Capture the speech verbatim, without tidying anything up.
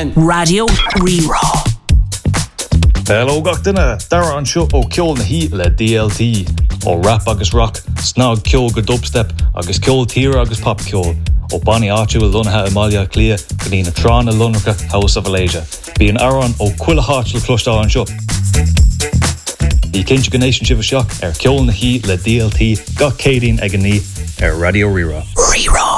Radio Rerá. Hello gachtainna, dara an seo ó ceol na hí le D L T, ó rap agus rock, snog ceol go dubstep, agus ceol tír agus pop ceol, ó Bonnie áitiú lunathe Amalia Clia, go dtí na trán na lunracha House of Malaysia. Bí an aran ó cuila háitil clostá an seo. Bhí cinse gannéisian sibh seach ar ceol na hí le D L T, gach cédín ag an ní ar Radio Rerá. Rerá.